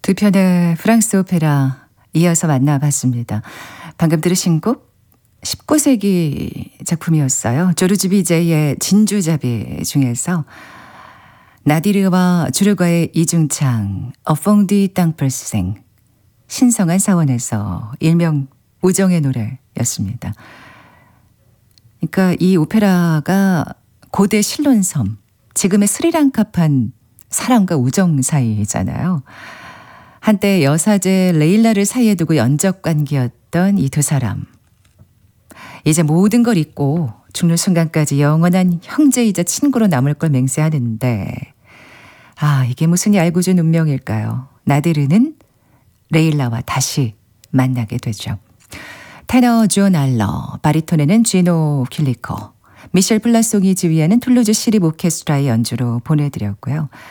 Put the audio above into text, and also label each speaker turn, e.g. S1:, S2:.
S1: 두 편의 프랑스 오페라 이어서 만나봤습니다. 방금 들으신 곡 19세기 작품이었어요. 조르지 비제의 진주잡이 중에서 나디르와 주르가의 이중창 어퐁디 땅펄생 신성한 사원에서 일명 우정의 노래였습니다. 그러니까 이 오페라가 고대 신론섬, 지금의 스리랑카판 사랑과 우정 사이잖아요. 한때 여사제 레일라를 사이에 두고 연적 관계였던 이 두 사람. 이제 모든 걸 잊고 죽는 순간까지 영원한 형제이자 친구로 남을 걸 맹세하는데 이게 무슨 얄궂은 운명일까요? 나디르는 레일라와 다시 만나게 되죠. 테너 존 알러, 바리톤에는 쥐노 킬리커, 미셸 플라송이 지휘하는 툴루즈 시립 오케스트라의 연주로 보내드렸고요.